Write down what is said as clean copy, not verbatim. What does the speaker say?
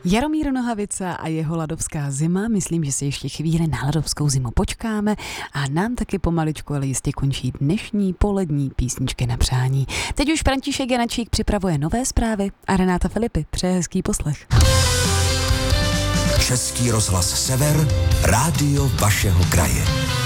Jaromír Nohavica a jeho ladovská zima, myslím, že si ještě chvíli na ladovskou zimu počkáme a nám taky pomaličku, ale jistě končí dnešní polední písničky na přání. Teď už František Janačík připravuje nové zprávy a Renáta Filipy přeje hezký poslech. Český rozhlas Sever, rádio vašeho kraje.